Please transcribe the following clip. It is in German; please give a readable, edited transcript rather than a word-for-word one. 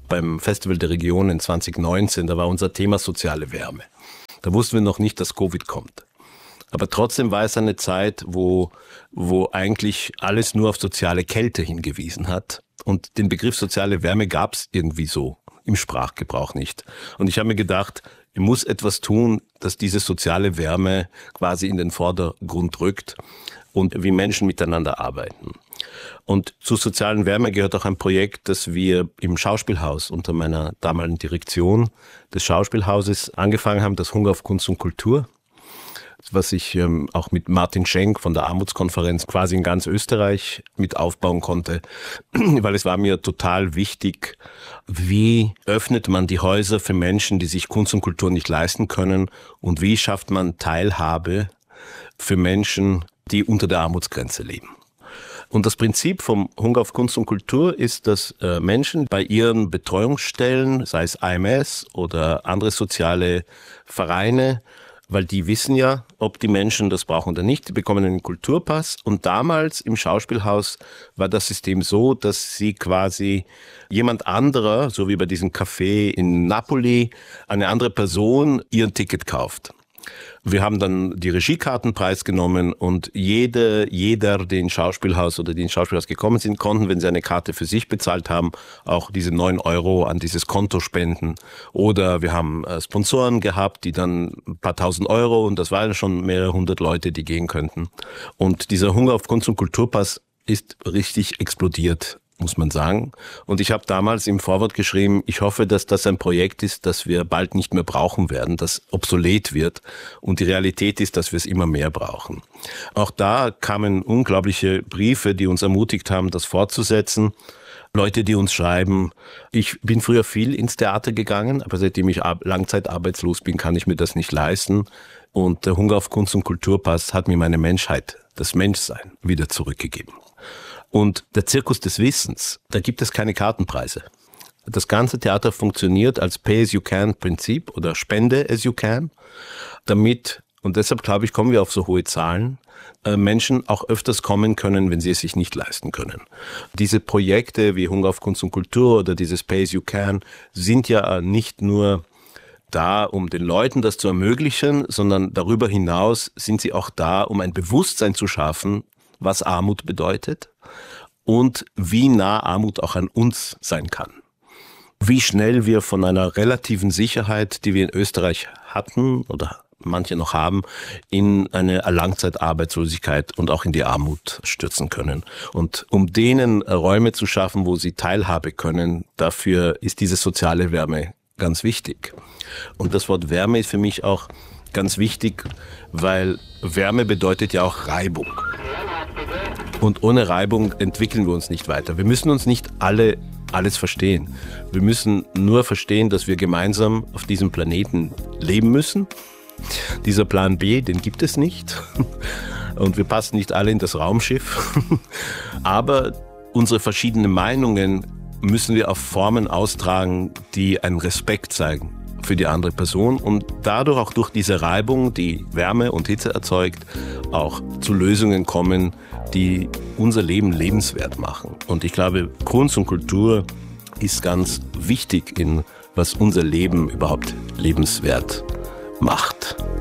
beim Festival der Regionen 2019, da war unser Thema soziale Wärme. Da wussten wir noch nicht, dass Covid kommt. Aber trotzdem war es eine Zeit, wo eigentlich alles nur auf soziale Kälte hingewiesen hat. Und den Begriff soziale Wärme gab es irgendwie so im Sprachgebrauch nicht. Und ich habe mir gedacht, ich muss etwas tun, dass diese soziale Wärme quasi in den Vordergrund rückt und wie Menschen miteinander arbeiten. Und zur sozialen Wärme gehört auch ein Projekt, das wir im Schauspielhaus unter meiner damaligen Direktion des Schauspielhauses angefangen haben, das Hunger auf Kunst und Kultur, was ich auch mit Martin Schenk von der Armutskonferenz quasi in ganz Österreich mit aufbauen konnte, weil es war mir total wichtig, wie öffnet man die Häuser für Menschen, die sich Kunst und Kultur nicht leisten können, und wie schafft man Teilhabe für Menschen, die unter der Armutsgrenze leben. Und das Prinzip vom Hunger auf Kunst und Kultur ist, dass Menschen bei ihren Betreuungsstellen, sei es AMS oder andere soziale Vereine, weil die wissen ja, ob die Menschen das brauchen oder nicht, die bekommen einen Kulturpass. Und damals im Schauspielhaus war das System so, dass sie quasi jemand anderer, so wie bei diesem Café in Napoli, eine andere Person ihr Ticket kauft. Wir haben dann die Regiekarten preisgenommen und jeder, die ins Schauspielhaus oder die ins Schauspielhaus gekommen sind, konnten, wenn sie eine Karte für sich bezahlt haben, auch diese 9 € an dieses Konto spenden. Oder wir haben Sponsoren gehabt, die dann ein paar tausend Euro, und das waren schon mehrere hundert Leute, die gehen könnten. Und dieser Hunger auf Kunst- und Kulturpass ist richtig explodiert, muss man sagen. Und ich habe damals im Vorwort geschrieben, ich hoffe, dass das ein Projekt ist, das wir bald nicht mehr brauchen werden, das obsolet wird. Und die Realität ist, dass wir es immer mehr brauchen. Auch da kamen unglaubliche Briefe, die uns ermutigt haben, das fortzusetzen. Leute, die uns schreiben, ich bin früher viel ins Theater gegangen, aber seitdem ich langzeitarbeitslos bin, kann ich mir das nicht leisten. Und der Hunger auf Kunst- und Kulturpass hat mir meine Menschheit, das Menschsein, wieder zurückgegeben. Und der Zirkus des Wissens, da gibt es keine Kartenpreise. Das ganze Theater funktioniert als Pay-as-you-can-Prinzip oder Spende-as-you-can, damit, und deshalb glaube ich, kommen wir auf so hohe Zahlen, Menschen auch öfters kommen können, wenn sie es sich nicht leisten können. Diese Projekte wie Hunger auf Kunst und Kultur oder dieses Pay-as-you-can sind ja nicht nur da, um den Leuten das zu ermöglichen, sondern darüber hinaus sind sie auch da, um ein Bewusstsein zu schaffen, was Armut bedeutet und wie nah Armut auch an uns sein kann. Wie schnell wir von einer relativen Sicherheit, die wir in Österreich hatten oder manche noch haben, in eine Langzeitarbeitslosigkeit und auch in die Armut stürzen können. Und um denen Räume zu schaffen, wo sie Teilhabe können, dafür ist diese soziale Wärme ganz wichtig. Und das Wort Wärme ist für mich auch ganz wichtig, weil Wärme bedeutet ja auch Reibung. Und ohne Reibung entwickeln wir uns nicht weiter. Wir müssen uns nicht alles verstehen. Wir müssen nur verstehen, dass wir gemeinsam auf diesem Planeten leben müssen. Dieser Plan B, den gibt es nicht. Und wir passen nicht alle in das Raumschiff. Aber unsere verschiedenen Meinungen müssen wir auf Formen austragen, die einen Respekt zeigen für die andere Person und dadurch auch durch diese Reibung, die Wärme und Hitze erzeugt, auch zu Lösungen kommen, die unser Leben lebenswert machen. Und ich glaube, Kunst und Kultur ist ganz wichtig in was unser Leben überhaupt lebenswert macht.